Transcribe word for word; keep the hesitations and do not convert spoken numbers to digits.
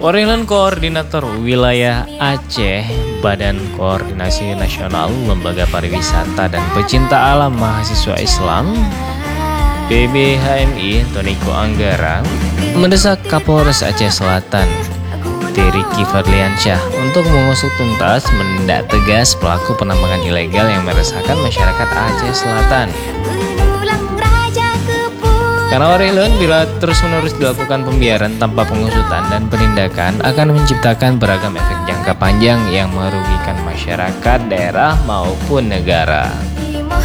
Wakil Koordinator Wilayah Aceh, Badan Koordinasi Nasional Lembaga Pariwisata dan Pecinta Alam Mahasiswa Islam B B H M I Toniko Anggara mendesak Kapolres Aceh Selatan Teriki Fadliansyah untuk mengusut tuntas menindak tegas pelaku penambangan ilegal yang meresahkan masyarakat Aceh Selatan. Karena Warilun bila terus-menerus dilakukan pembiaran tanpa pengusutan dan penindakan akan menciptakan beragam efek jangka panjang yang merugikan masyarakat, daerah maupun negara.